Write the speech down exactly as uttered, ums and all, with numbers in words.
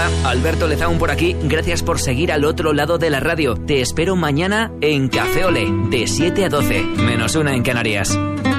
Hola, Alberto Lezaun por aquí. Gracias por seguir al otro lado de la radio. Te espero mañana en Café Olé, de siete a doce, menos una en Canarias.